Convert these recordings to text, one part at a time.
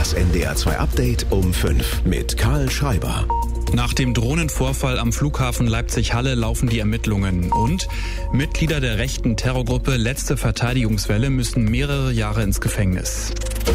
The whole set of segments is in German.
Das NDR 2 Update um 5 mit Karl Schreiber. Nach dem Drohnenvorfall am Flughafen Leipzig-Halle laufen die Ermittlungen. Und Mitglieder der rechten Terrorgruppe Letzte Verteidigungswelle müssen mehrere Jahre ins Gefängnis.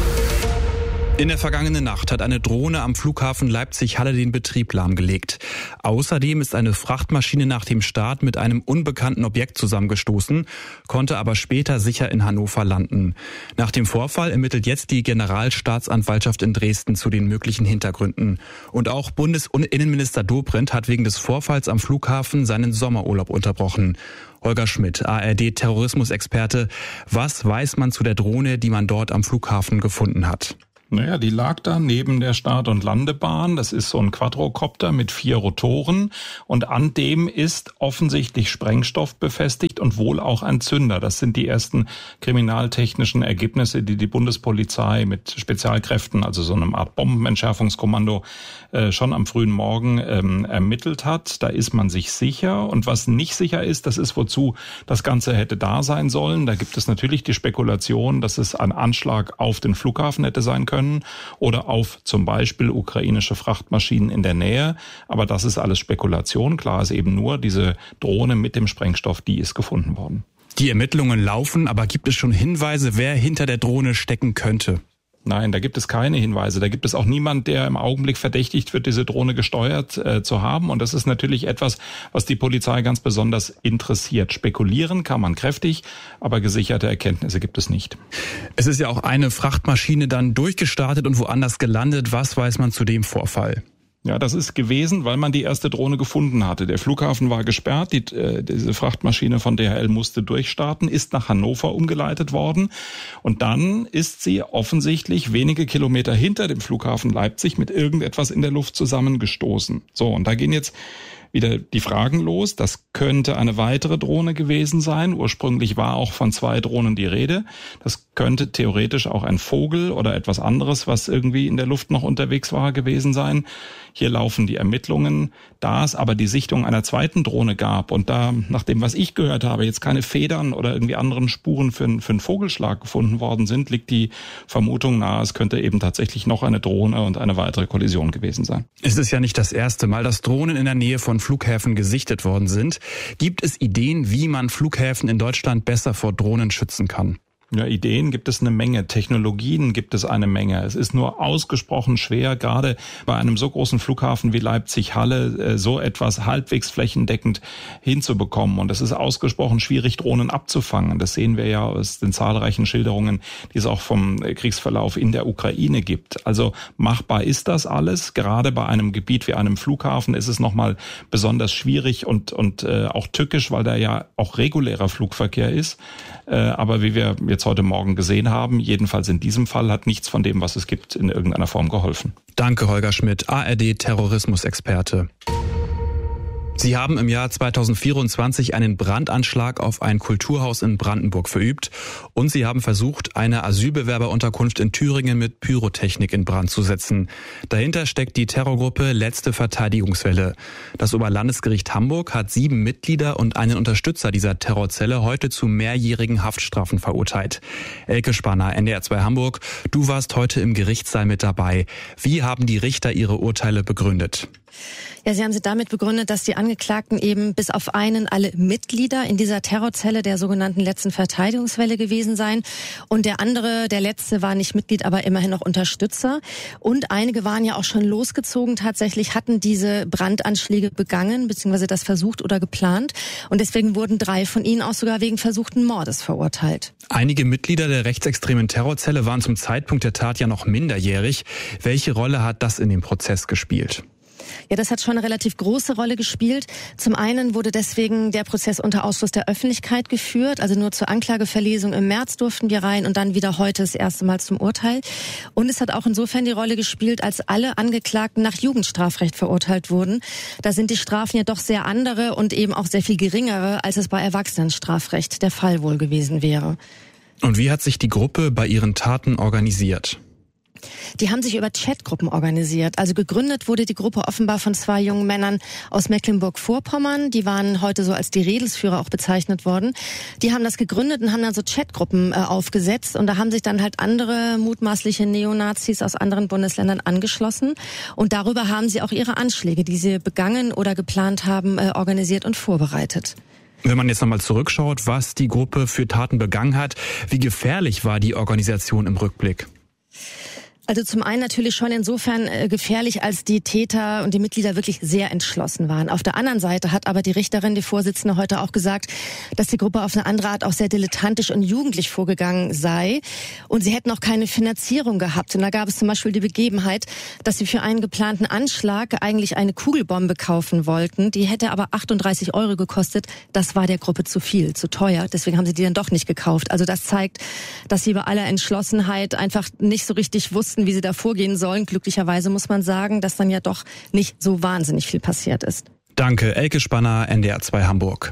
In der vergangenen Nacht hat eine Drohne am Flughafen Leipzig-Halle den Betrieb lahmgelegt. Außerdem ist eine Frachtmaschine nach dem Start mit einem unbekannten Objekt zusammengestoßen, konnte aber später sicher in Hannover landen. Nach dem Vorfall ermittelt jetzt die Generalstaatsanwaltschaft in Dresden zu den möglichen Hintergründen. Und auch Bundesinnenminister Dobrindt hat wegen des Vorfalls am Flughafen seinen Sommerurlaub unterbrochen. Holger Schmidt, ARD-Terrorismusexperte. Was weiß man zu der Drohne, die man dort am Flughafen gefunden hat? Naja, die lag da neben der Start- und Landebahn. Das ist so ein Quadrocopter mit 4 Rotoren. Und an dem ist offensichtlich Sprengstoff befestigt und wohl auch ein Zünder. Das sind die ersten kriminaltechnischen Ergebnisse, die die Bundespolizei mit Spezialkräften, also so einem Art Bombenentschärfungskommando, schon am frühen Morgen ermittelt hat. Da ist man sich sicher. Und was nicht sicher ist, das ist, wozu das Ganze hätte da sein sollen. Da gibt es natürlich die Spekulation, dass es ein Anschlag auf den Flughafen hätte sein können oder auf zum Beispiel ukrainische Frachtmaschinen in der Nähe. Aber das ist alles Spekulation. Klar ist eben nur, diese Drohne mit dem Sprengstoff, die ist gefunden worden. Die Ermittlungen laufen, aber gibt es schon Hinweise, wer hinter der Drohne stecken könnte? Nein, da gibt es keine Hinweise. Da gibt es auch niemand, der im Augenblick verdächtigt wird, diese Drohne gesteuert zu haben. Und das ist natürlich etwas, was die Polizei ganz besonders interessiert. Spekulieren kann man kräftig, aber gesicherte Erkenntnisse gibt es nicht. Es ist ja auch eine Frachtmaschine dann durchgestartet und woanders gelandet. Was weiß man zu dem Vorfall? Ja, das ist gewesen, weil man die erste Drohne gefunden hatte. Der Flughafen war gesperrt, diese Frachtmaschine von DHL musste durchstarten, ist nach Hannover umgeleitet worden und dann ist sie offensichtlich wenige Kilometer hinter dem Flughafen Leipzig mit irgendetwas in der Luft zusammengestoßen. So, und da gehen jetzt wieder die Fragen los. Das könnte eine weitere Drohne gewesen sein. Ursprünglich war auch von 2 Drohnen die Rede. Das könnte theoretisch auch ein Vogel oder etwas anderes, was irgendwie in der Luft noch unterwegs war, gewesen sein. Hier laufen die Ermittlungen. Da es aber die Sichtung einer zweiten Drohne gab und da, nach dem, was ich gehört habe, jetzt keine Federn oder irgendwie anderen Spuren für einen Vogelschlag gefunden worden sind, liegt die Vermutung nahe, es könnte eben tatsächlich noch eine Drohne und eine weitere Kollision gewesen sein. Es ist ja nicht das erste Mal, dass Drohnen in der Nähe von Flughäfen gesichtet worden sind. Gibt es Ideen, wie man Flughäfen in Deutschland besser vor Drohnen schützen kann? Ja, Ideen gibt es eine Menge, Technologien gibt es eine Menge. Es ist nur ausgesprochen schwer, gerade bei einem so großen Flughafen wie Leipzig-Halle so etwas halbwegs flächendeckend hinzubekommen. Und es ist ausgesprochen schwierig, Drohnen abzufangen. Das sehen wir ja aus den zahlreichen Schilderungen, die es auch vom Kriegsverlauf in der Ukraine gibt. Also machbar ist das alles. Gerade bei einem Gebiet wie einem Flughafen ist es nochmal besonders schwierig und auch tückisch, weil da ja auch regulärer Flugverkehr ist. Aber wie wir jetzt heute Morgen gesehen haben, jedenfalls in diesem Fall hat nichts von dem, was es gibt, in irgendeiner Form geholfen. Danke, Holger Schmidt, ARD-Terrorismusexperte. Sie haben im Jahr 2024 einen Brandanschlag auf ein Kulturhaus in Brandenburg verübt und Sie haben versucht, eine Asylbewerberunterkunft in Thüringen mit Pyrotechnik in Brand zu setzen. Dahinter steckt die Terrorgruppe Letzte Verteidigungswelle. Das Oberlandesgericht Hamburg hat 7 Mitglieder und einen Unterstützer dieser Terrorzelle heute zu mehrjährigen Haftstrafen verurteilt. Elke Spanner, NDR 2 Hamburg, du warst heute im Gerichtssaal mit dabei. Wie haben die Richter ihre Urteile begründet? Ja, sie haben sie damit begründet, dass die Angeklagten eben bis auf einen alle Mitglieder in dieser Terrorzelle der sogenannten Letzten Verteidigungswelle gewesen seien. Und der letzte war nicht Mitglied, aber immerhin noch Unterstützer. Und einige waren ja auch schon losgezogen, tatsächlich hatten diese Brandanschläge begangen, beziehungsweise das versucht oder geplant. Und deswegen wurden 3 von ihnen auch sogar wegen versuchten Mordes verurteilt. Einige Mitglieder der rechtsextremen Terrorzelle waren zum Zeitpunkt der Tat ja noch minderjährig. Welche Rolle hat das in dem Prozess gespielt? Ja, das hat schon eine relativ große Rolle gespielt. Zum einen wurde deswegen der Prozess unter Ausschluss der Öffentlichkeit geführt. Also nur zur Anklageverlesung im März durften wir rein und dann wieder heute das erste Mal zum Urteil. Und es hat auch insofern die Rolle gespielt, als alle Angeklagten nach Jugendstrafrecht verurteilt wurden. Da sind die Strafen ja doch sehr andere und eben auch sehr viel geringere, als es bei Erwachsenenstrafrecht der Fall wohl gewesen wäre. Und wie hat sich die Gruppe bei ihren Taten organisiert? Die haben sich über Chatgruppen organisiert. Also gegründet wurde die Gruppe offenbar von 2 jungen Männern aus Mecklenburg-Vorpommern. Die waren heute so als die Redelsführer auch bezeichnet worden. Die haben das gegründet und haben dann so Chatgruppen aufgesetzt. Und da haben sich dann halt andere mutmaßliche Neonazis aus anderen Bundesländern angeschlossen. Und darüber haben sie auch ihre Anschläge, die sie begangen oder geplant haben, organisiert und vorbereitet. Wenn man jetzt nochmal zurückschaut, was die Gruppe für Taten begangen hat, wie gefährlich war die Organisation im Rückblick? Also zum einen natürlich schon insofern gefährlich, als die Täter und die Mitglieder wirklich sehr entschlossen waren. Auf der anderen Seite hat aber die Richterin, die Vorsitzende, heute auch gesagt, dass die Gruppe auf eine andere Art auch sehr dilettantisch und jugendlich vorgegangen sei. Und sie hätten auch keine Finanzierung gehabt. Und da gab es zum Beispiel die Begebenheit, dass sie für einen geplanten Anschlag eigentlich eine Kugelbombe kaufen wollten. Die hätte aber 38 € gekostet. Das war der Gruppe zu viel, zu teuer. Deswegen haben sie die dann doch nicht gekauft. Also das zeigt, dass sie bei aller Entschlossenheit einfach nicht so richtig wussten, wie sie da vorgehen sollen. Glücklicherweise muss man sagen, dass dann ja doch nicht so wahnsinnig viel passiert ist. Danke, Elke Spanner, NDR 2 Hamburg.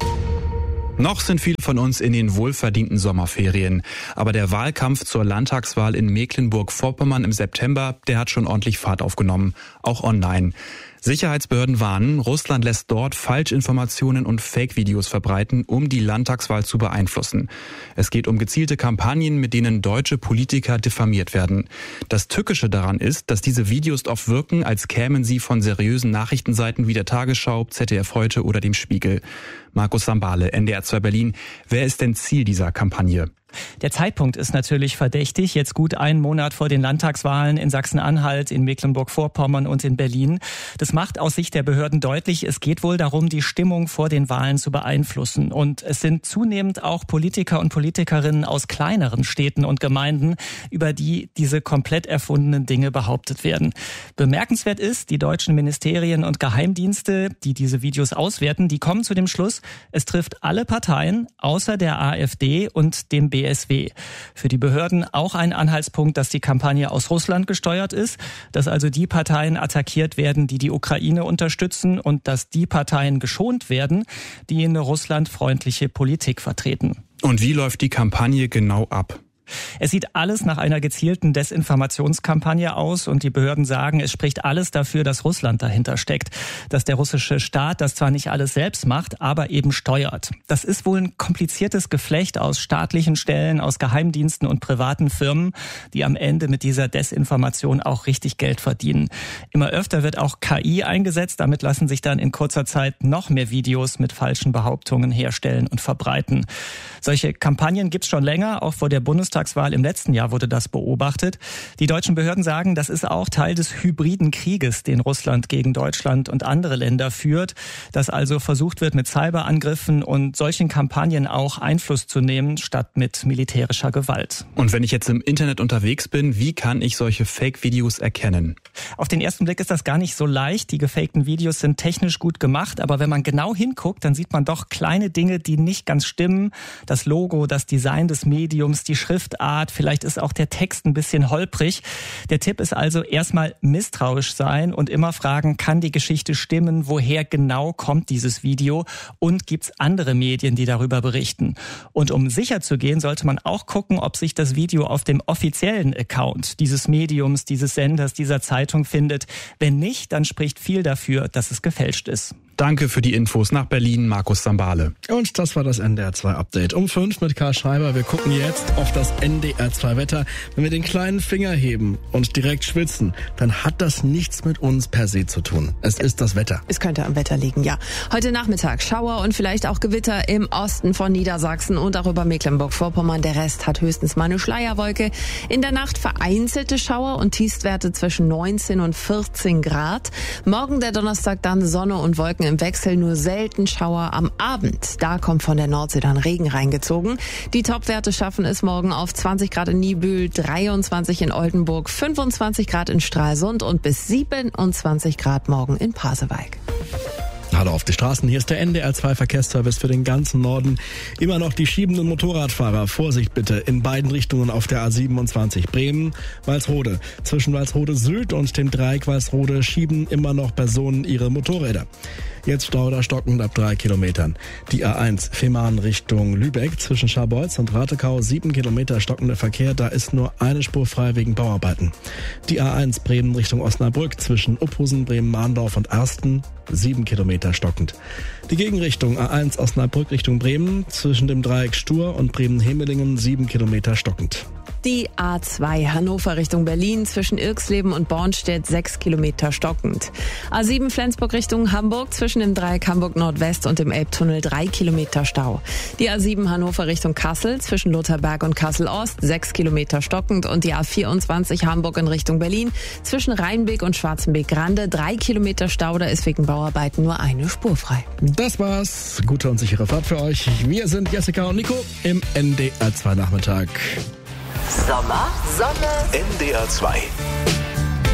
Noch sind viele von uns in den wohlverdienten Sommerferien. Aber der Wahlkampf zur Landtagswahl in Mecklenburg-Vorpommern im September, der hat schon ordentlich Fahrt aufgenommen, auch online. Sicherheitsbehörden warnen, Russland lässt dort Falschinformationen und Fake-Videos verbreiten, um die Landtagswahl zu beeinflussen. Es geht um gezielte Kampagnen, mit denen deutsche Politiker diffamiert werden. Das Tückische daran ist, dass diese Videos oft wirken, als kämen sie von seriösen Nachrichtenseiten wie der Tagesschau, ZDF Heute oder dem Spiegel. Markus Sambale, NDR 2 Berlin. Wer ist denn Ziel dieser Kampagne? Der Zeitpunkt ist natürlich verdächtig. Jetzt gut 1 Monat vor den Landtagswahlen in Sachsen-Anhalt, in Mecklenburg-Vorpommern und in Berlin. Das macht aus Sicht der Behörden deutlich, es geht wohl darum, die Stimmung vor den Wahlen zu beeinflussen. Und es sind zunehmend auch Politiker und Politikerinnen aus kleineren Städten und Gemeinden, über die diese komplett erfundenen Dinge behauptet werden. Bemerkenswert ist, die deutschen Ministerien und Geheimdienste, die diese Videos auswerten, die kommen zu dem Schluss, es trifft alle Parteien außer der AfD und dem BSW. Für die Behörden auch ein Anhaltspunkt, dass die Kampagne aus Russland gesteuert ist, dass also die Parteien attackiert werden, die die Ukraine unterstützen und dass die Parteien geschont werden, die eine russlandfreundliche Politik vertreten. Und wie läuft die Kampagne genau ab? Es sieht alles nach einer gezielten Desinformationskampagne aus und die Behörden sagen, es spricht alles dafür, dass Russland dahinter steckt. Dass der russische Staat das zwar nicht alles selbst macht, aber eben steuert. Das ist wohl ein kompliziertes Geflecht aus staatlichen Stellen, aus Geheimdiensten und privaten Firmen, die am Ende mit dieser Desinformation auch richtig Geld verdienen. Immer öfter wird auch KI eingesetzt. Damit lassen sich dann in kurzer Zeit noch mehr Videos mit falschen Behauptungen herstellen und verbreiten. Solche Kampagnen gibt's schon länger, auch vor der Bundestagswahl im letzten Jahr wurde das beobachtet. Die deutschen Behörden sagen, das ist auch Teil des hybriden Krieges, den Russland gegen Deutschland und andere Länder führt, dass also versucht wird, mit Cyberangriffen und solchen Kampagnen auch Einfluss zu nehmen, statt mit militärischer Gewalt. Und wenn ich jetzt im Internet unterwegs bin, wie kann ich solche Fake-Videos erkennen? Auf den ersten Blick ist das gar nicht so leicht. Die gefakten Videos sind technisch gut gemacht, aber wenn man genau hinguckt, dann sieht man doch kleine Dinge, die nicht ganz stimmen. Das Logo, das Design des Mediums, die Schriftart, vielleicht ist auch der Text ein bisschen holprig. Der Tipp ist also erstmal misstrauisch sein und immer fragen, kann die Geschichte stimmen, woher genau kommt dieses Video und gibt's andere Medien, die darüber berichten. Und um sicher zu gehen, sollte man auch gucken, ob sich das Video auf dem offiziellen Account dieses Mediums, dieses Senders, dieser Zeitung findet. Wenn nicht, dann spricht viel dafür, dass es gefälscht ist. Danke für die Infos nach Berlin, Markus Sambale. Und das war das NDR 2 Update um 5 mit Karl Schreiber. Wir gucken jetzt auf das NDR 2 Wetter. Wenn wir den kleinen Finger heben und direkt schwitzen, dann hat das nichts mit uns per se zu tun. Es ist das Wetter. Es könnte am Wetter liegen, ja. Heute Nachmittag Schauer und vielleicht auch Gewitter im Osten von Niedersachsen und auch über Mecklenburg-Vorpommern. Der Rest hat höchstens mal eine Schleierwolke. In der Nacht vereinzelte Schauer und Tiefstwerte zwischen 19 und 14 Grad. Morgen der Donnerstag dann Sonne und Wolken im Wechsel, nur selten Schauer am Abend. Da kommt von der Nordsee dann Regen reingezogen. Die Topwerte schaffen es morgen auf 20 Grad in Niebüll, 23 in Oldenburg, 25 Grad in Stralsund und bis 27 Grad morgen in Pasewalk. Hallo auf die Straßen, hier ist der NDR 2 Verkehrsservice für den ganzen Norden. Immer noch die schiebenden Motorradfahrer. Vorsicht bitte in beiden Richtungen auf der A27. Bremen-Walsrode. Zwischen Walsrode Süd und dem Dreieck Walsrode schieben immer noch Personen ihre Motorräder. Jetzt Stau oder stockend ab 3 Kilometern. Die A1 Fehmarn Richtung Lübeck zwischen Scharbeutz und Ratekau 7 Kilometer stockender Verkehr. Da ist nur eine Spur frei wegen Bauarbeiten. Die A1 Bremen Richtung Osnabrück zwischen Uphusen, Bremen-Mahndorf und Arsten 7 Kilometer stockend. Die Gegenrichtung A1 Osnabrück Richtung Bremen zwischen dem Dreieck Stur und Bremen-Hemelingen 7 Kilometer stockend. Die A2 Hannover Richtung Berlin zwischen Irxleben und Bornstedt 6 Kilometer stockend. A7 Flensburg Richtung Hamburg zwischen dem Dreieck Hamburg Nordwest und dem Elbtunnel 3 Kilometer Stau. Die A7 Hannover Richtung Kassel zwischen Lutherberg und Kassel Ost 6 Kilometer stockend und die A24 Hamburg in Richtung Berlin zwischen Rheinbeek und Schwarzenbeek-Grande 3 Kilometer Stau. Da ist wegen Bauarbeiten nur eine Spur frei. Das war's. Gute und sichere Fahrt für euch. Wir sind Jessica und Nico im NDR 2 Nachmittag. Sommer, Sonne, NDR 2.